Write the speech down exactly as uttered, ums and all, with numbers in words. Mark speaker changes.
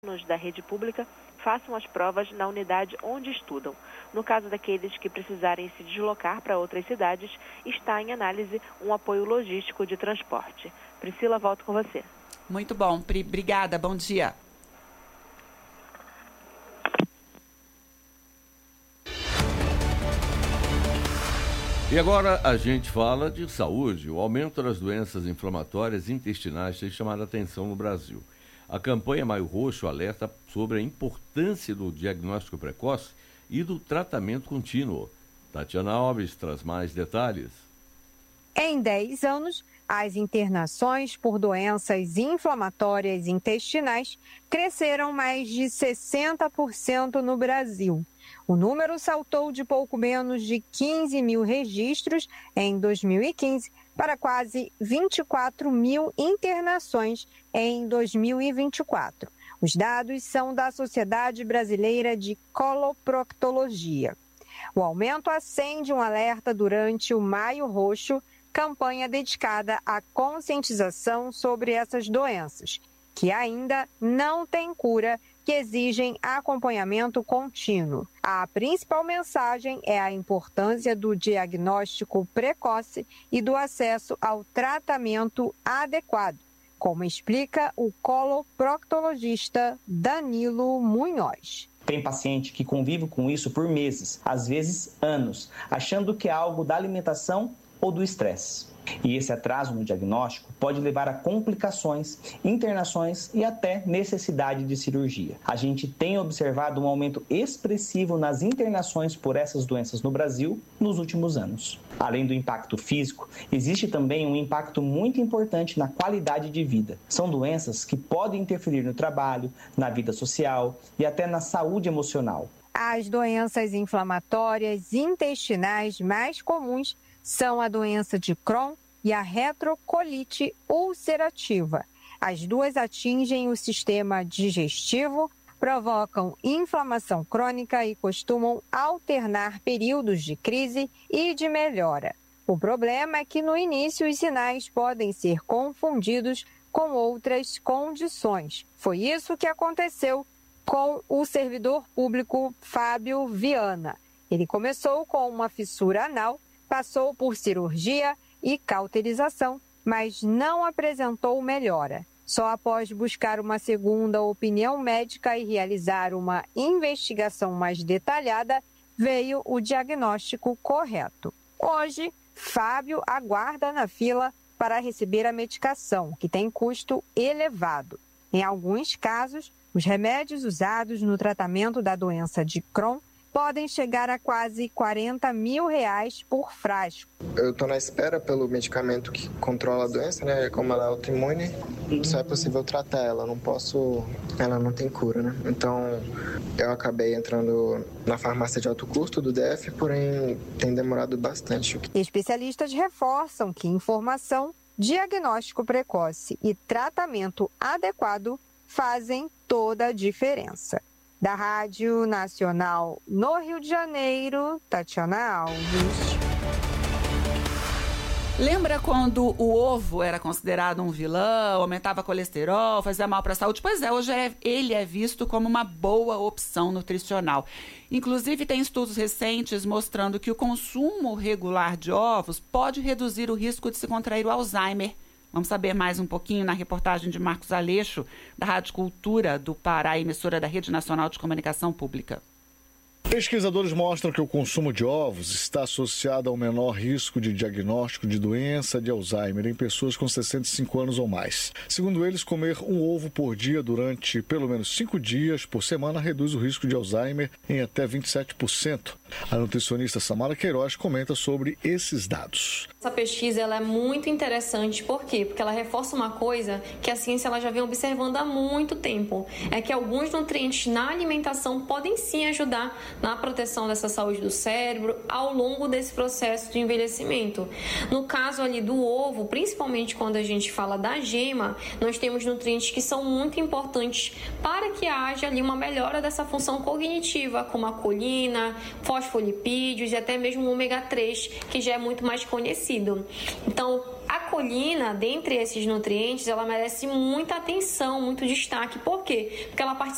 Speaker 1: alunos da rede pública façam as provas na unidade onde estudam. No caso daqueles que precisarem se deslocar para outras cidades, está em análise um apoio logístico de transporte. Priscila, volto com você.
Speaker 2: Muito bom, Pri. Obrigada, bom dia.
Speaker 3: E agora a gente fala de saúde. O aumento das doenças inflamatórias intestinais tem chamado a atenção no Brasil. A campanha Maio Roxo alerta sobre a importância do diagnóstico precoce e do tratamento contínuo. Tatiana Alves traz mais detalhes.
Speaker 4: Em dez anos, as internações por doenças inflamatórias intestinais cresceram mais de sessenta por cento no Brasil. O número saltou de pouco menos de quinze mil registros em dois mil e quinze para quase vinte e quatro mil internações em dois mil e vinte e quatro. Os dados são da Sociedade Brasileira de Coloproctologia. O aumento acende um alerta durante o Maio Roxo, campanha dedicada à conscientização sobre essas doenças, que ainda não têm cura, que exigem acompanhamento contínuo. A principal mensagem é a importância do diagnóstico precoce e do acesso ao tratamento adequado, como explica o coloproctologista Danilo Munhoz.
Speaker 5: Tem paciente que convive com isso por meses, às vezes anos, achando que é algo da alimentação ou do estresse. E esse atraso no diagnóstico pode levar a complicações, internações e até necessidade de cirurgia. A gente tem observado um aumento expressivo nas internações por essas doenças no Brasil nos últimos anos. Além do impacto físico, existe também um impacto muito importante na qualidade de vida. São doenças que podem interferir no trabalho, na vida social e até na saúde emocional.
Speaker 4: As doenças inflamatórias intestinais mais comuns são a doença de Crohn e a retrocolite ulcerativa. As duas atingem o sistema digestivo, provocam inflamação crônica e costumam alternar períodos de crise e de melhora. O problema é que no início os sinais podem ser confundidos com outras condições. Foi isso que aconteceu com o servidor público Fábio Viana. Ele começou com uma fissura anal, passou por cirurgia e cauterização, mas não apresentou melhora. Só após buscar uma segunda opinião médica e realizar uma investigação mais detalhada, veio o diagnóstico correto. Hoje, Fábio aguarda na fila para receber a medicação, que tem custo elevado. Em alguns casos, os remédios usados no tratamento da doença de Crohn podem chegar a quase quarenta mil reais por frasco.
Speaker 6: Eu estou na espera pelo medicamento que controla a doença, né? Como ela é autoimune, só é possível tratar ela, não posso, ela não tem cura, né? Então, eu acabei entrando na farmácia de alto custo do D F, porém tem demorado bastante.
Speaker 4: Especialistas reforçam que informação, diagnóstico precoce e tratamento adequado fazem toda a diferença. Da Rádio Nacional no Rio de Janeiro, Tatiana Alves.
Speaker 2: Lembra quando o ovo era considerado um vilão, aumentava colesterol, fazia mal para a saúde? Pois é, hoje é, ele é visto como uma boa opção nutricional. Inclusive, tem estudos recentes mostrando que o consumo regular de ovos pode reduzir o risco de se contrair o Alzheimer. Vamos saber mais um pouquinho na reportagem de Marcos Aleixo, da Rádio Cultura do Pará, emissora da Rede Nacional de Comunicação Pública.
Speaker 7: Pesquisadores mostram que o consumo de ovos está associado ao menor risco de diagnóstico de doença de Alzheimer em pessoas com sessenta e cinco anos ou mais. Segundo eles, comer um ovo por dia durante pelo menos cinco dias por semana reduz o risco de Alzheimer em até vinte e sete por cento. A nutricionista Samara Queiroz comenta sobre esses dados.
Speaker 8: Essa pesquisa ela é muito interessante, por quê? Porque ela reforça uma coisa que a ciência ela já vem observando há muito tempo, é que alguns nutrientes na alimentação podem sim ajudar na proteção dessa saúde do cérebro ao longo desse processo de envelhecimento. No caso ali do ovo, principalmente quando a gente fala da gema, nós temos nutrientes que são muito importantes para que haja ali uma melhora dessa função cognitiva, como a colina, fosfolipídios e até mesmo o ômega três, que já é muito mais conhecido. Então, a colina, dentre esses nutrientes, ela merece muita atenção, muito destaque. Por quê? Porque ela participa